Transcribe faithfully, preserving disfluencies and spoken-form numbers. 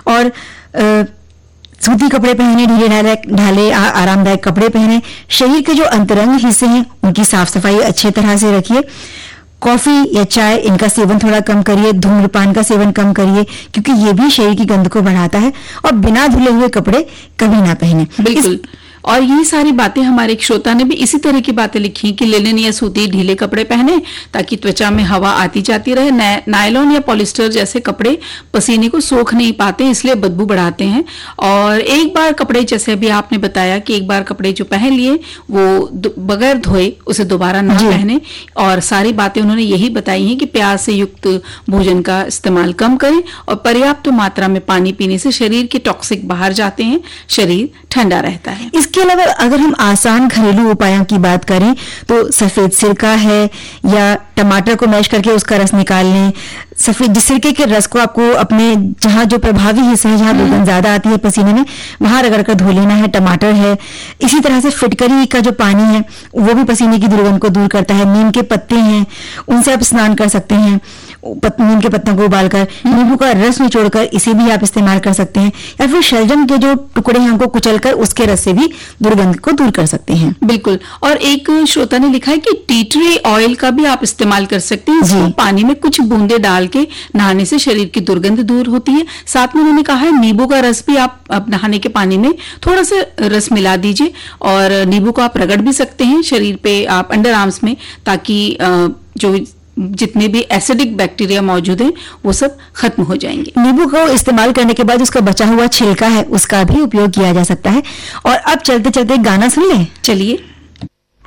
और आ, सूती कपड़े पहने, ढीले ढाले ढाले आरामदायक कपड़े पहने। शरीर के जो अंतरंग हिस्से हैं उनकी साफ सफाई अच्छी तरह से रखिए। कॉफी या चाय इनका सेवन थोड़ा कम करिए। धूम्रपान का सेवन कम करिए, क्योंकि ये भी शरीर की गंध को बढ़ाता है। और बिना धुले हुए कपड़े कभी ना पहने। बिल्कुल। और ये सारी बातें हमारे एक श्रोता ने भी इसी तरह की बातें लिखी कि लिनन या सूती ढीले कपड़े पहने ताकि त्वचा में हवा आती जाती रहे। नायलॉन या पॉलिस्टर जैसे कपड़े पसीने को सोख नहीं पाते, इसलिए बदबू बढ़ाते हैं। और एक बार कपड़े, जैसे अभी आपने बताया कि एक बार कपड़े जो पहन लिए वो बगैर धोए उसे दोबारा ना पहने। और सारी बातें उन्होंने यही बताई हैं कि प्याज से युक्त भोजन का इस्तेमाल कम करें और पर्याप्त मात्रा में पानी पीने से शरीर के टॉक्सिक बाहर जाते हैं, शरीर ठंडा रहता है। इसके अलावा अगर हम आसान घरेलू उपायों की बात करें तो सफेद सिरका है, या टमाटर को मैश करके उसका रस निकाल लें। सफेद जिस सिरके के रस को आपको अपने जहां जो प्रभावी हिस्सा है, जहां दुर्गंध ज्यादा आती है पसीने में, वहां रगड़ कर धो लेना है। टमाटर है। इसी तरह से फिटकरी का जो पानी है वो भी पसीने की दुर्गंध को दूर करता है। नीम के पत्ते हैं, उनसे आप स्नान कर सकते हैं। नीम के पत्तों को उबालकर, नींबू का रस निचोड़कर इसे भी आप इस्तेमाल कर सकते हैं। या फिर शलजम के जो टुकड़े हैं उनको कुचलकर उसके रस से भी दुर्गंध को दूर कर सकते हैं। बिल्कुल। और एक श्रोता ने लिखा है कि टी ट्री ऑयल का भी आप इस्तेमाल कर सकते हैं। इसको पानी में कुछ बूंदे डाल के नहाने से शरीर की दुर्गंध दूर होती है। साथ में उन्होंने कहा है नींबू का रस भी आप, आप नहाने के पानी में थोड़ा सा रस मिला दीजिए और नींबू को आप रगड़ भी सकते हैं शरीर पे, आप अंडर आर्म्स में, ताकि जो जितने भी एसिडिक बैक्टीरिया मौजूद हैं वो सब खत्म हो जाएंगे। नींबू को इस्तेमाल करने के बाद उसका बचा हुआ छिलका है उसका भी उपयोग किया जा सकता है। और अब चलते चलते गाना सुन लें। चलिए।